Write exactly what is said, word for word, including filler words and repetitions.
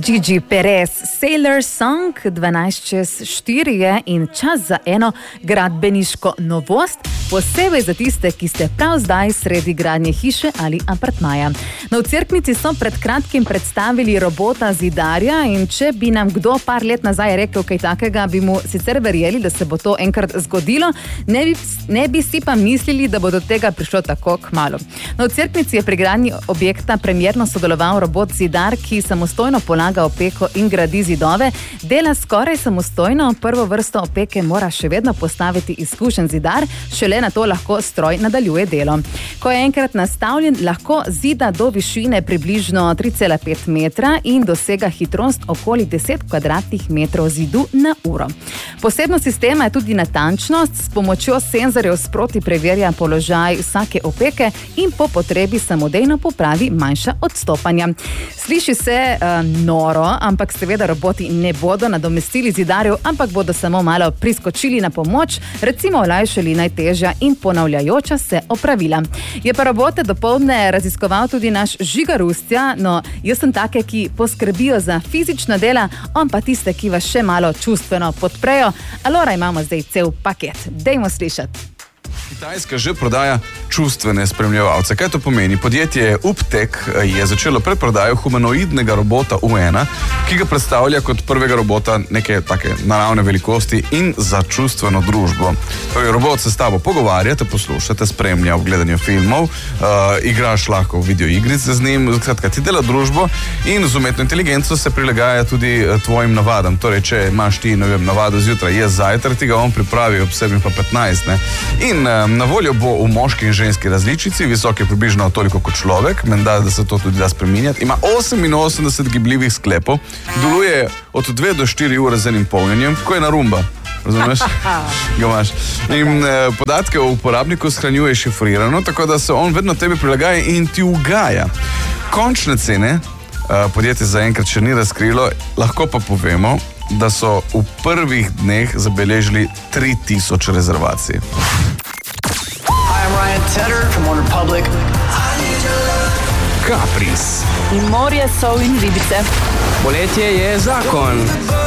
Gigi Perez, Sailor Song, dvanajst čez štiri je in čas za eno gradbeniško novost, posebej za tiste, ki ste prav zdaj sredi gradnje hiše ali apartmaja. No, v Cerknici so pred kratkim predstavili robota zidarja in če bi nam kdo par let nazaj rekel kaj takega, bi mu sicer verjeli, da se bo to enkrat zgodilo, ne bi, ne bi si pa mislili, da bo do tega prišlo tako kmalu. No, v Cerknici je pri gradnji objekta premierno sodeloval robot zidar, ki samostojno polaga opeko in gradi zidove. Dela skoraj samostojno, prvo vrsto opeke mora še vedno postaviti izkušen zidar, šele na to lahko stroj nadaljuje delo. Ko je enkrat nastavljen, lahko zida do višine približno tri cela pet metra in dosega hitrost okoli deset kvadratnih metrov zidu na uro. Posebnost sistema je tudi natančnost, s pomočjo senzorjev sproti preverja položaj vsake opeke in po potrebi samodejno popravi manjša odstopanja. Sliši se uh, noro, ampak seveda roboti ne bodo nadomestili zidarjev, ampak bodo samo malo priskočili na pomoč, recimo olajšali najtežja in ponavljajoča se opravila. Je pa robote dopoldne raziskoval tudi naš Žiga Rustja, no jaz sem take, ki poskrbijo za fizično dela, on pa tiste, ki vas še malo čustveno podprejo. Alora, imamo zdaj cel paket. Dajmo slišati. Kitajska že prodaja čustvene spremljevalce. Kaj to pomeni? Podjetje Uptek je začelo predprodajo humanoidnega robota U ena, ki ga predstavlja kot prvega robota neke take naravne velikosti in za čustveno družbo. Torej, robot se s tabo pogovarja, te posluša, te spremlja v gledanju filmov, uh, igraš lahko v videoigrice z njim, skratka, ti dela družbo in z umetno inteligenco se prilagaja tudi tvojim navadam. Torej, če imaš ti, ne vem, navado zjutraj je zajtrk, ti ga on pripravi ob sedem pa petnajst, ne? In uh, na voljo bo v moški in ženski različici, visok je približno toliko kot človek, menda, da se to tudi da spreminjati. Ima oseminosemdeset gibljivih sklepov, deluje od dve do štiri ure z enim polnjenjem, ko je na rumba. Razumeš? Ga imaš. In eh, podatke o uporabniku shranjuje šifrirano, tako da se on vedno tebi prilagaja in ti ugaja. Končne cene eh, podjetje zaenkrat še ni razkrilo, lahko pa povemo, da so v prvih dneh zabeležili tri tisoč rezervacij. I'm Ryan Tedder from One Republic. Kapris. In morje, sol in ribice. Poletje je zakon.